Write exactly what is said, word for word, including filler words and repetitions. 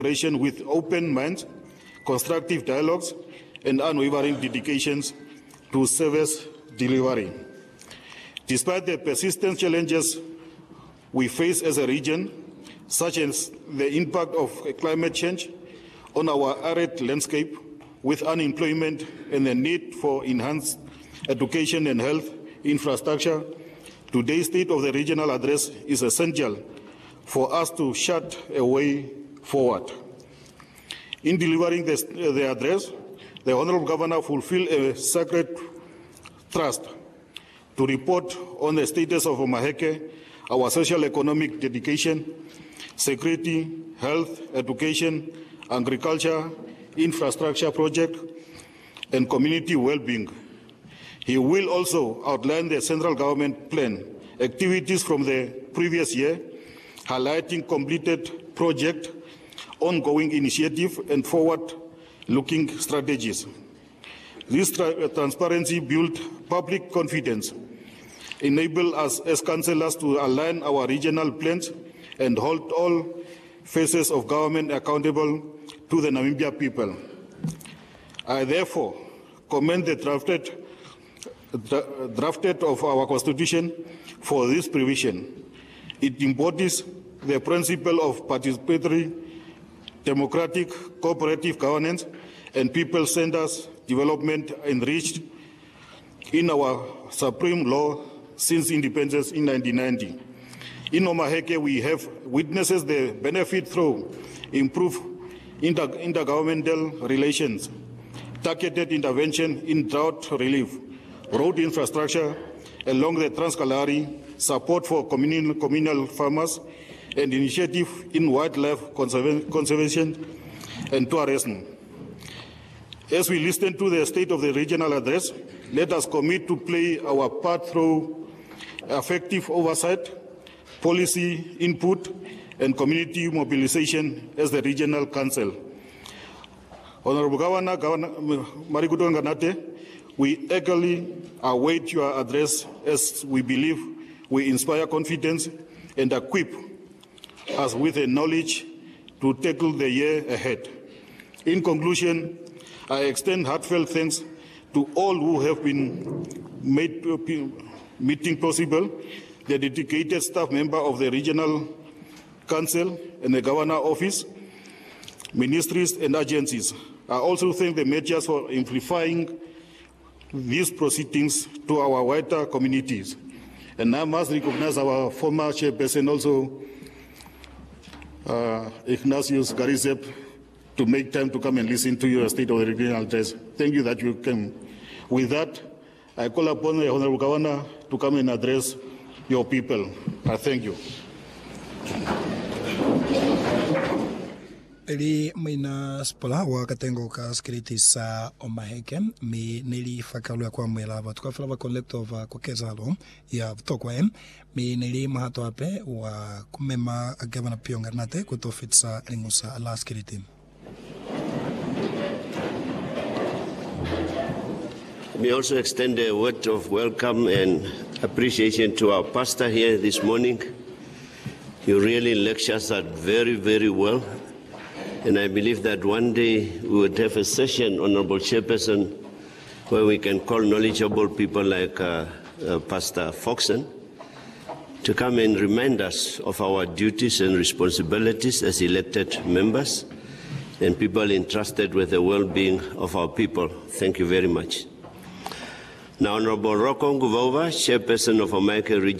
with open minds, constructive dialogues, and unwavering dedications to service delivery. Despite the persistent challenges we face as a region, such as the impact of climate change on our arid landscape, with unemployment and the need for enhanced education and health infrastructure, today's State of the Regional Address is essential for us to chart a way forward. In delivering this, uh, the address, the Honourable Governor fulfilled a sacred trust to report on the status of Omaheke, our social-economic dedication, security, health, education, agriculture, infrastructure project, and community well-being. He will also outline the central government plan activities from the previous year, highlighting completed project, ongoing initiative, and forward-looking strategies. This tra transparency builds public confidence, enable us as councillors to align our regional plans and hold all phases of government accountable to the Namibia people. I therefore commend the drafted, dra drafted of our Constitution for this provision. It embodies the principle of participatory, democratic, cooperative governance and people-centered development enriched in our supreme law since independence in nineteen ninety. In Omaheke, we have witnessed the benefit through improved inter intergovernmental relations, targeted intervention in drought relief, road infrastructure along the Trans-Kalahari, support for communal, communal farmers, and initiative in wildlife conserva conservation and tourism. As we listen to the State of the Regional Address, let us commit to play our part through effective oversight, policy input, and community mobilization as the Regional Council. Honourable Governor, Governor Marigudo Nganate, we eagerly await your address as we believe we inspire confidence and equip us with the knowledge to tackle the year ahead. In conclusion, I extend heartfelt thanks to all who have been made meeting possible, the dedicated staff member of the Regional Council and the Governor Office, ministries and agencies. I also thank the mayors for amplifying these proceedings to our wider communities. And I must recognize our former chairperson also, uh, Ignatius Garizep, to make time to come and listen to your State of the Regional Address. Thank you that you came. With that, I call upon the Honourable Governor to come and address your people. I thank you. Eli mina spola wa katengo ka security sa Omaheke mi nili fakalu kwa mwela ba tukafala ba collector va kokezalo ya vutokwa em mi nili mahato ape wa kumema Governor Pionga nate kutofitsa lingusa ala security. May also extend a word of welcome and appreciation to our pastor here this morning. You really lectured us very, very well. And I believe that one day we would have a session, Honorable Chairperson, where we can call knowledgeable people like uh, uh, Pastor Foxen to come and remind us of our duties and responsibilities as elected members and people entrusted with the well-being of our people. Thank you very much. Now, Honorable Rocco Nguvova, Chairperson of Omaheke Region.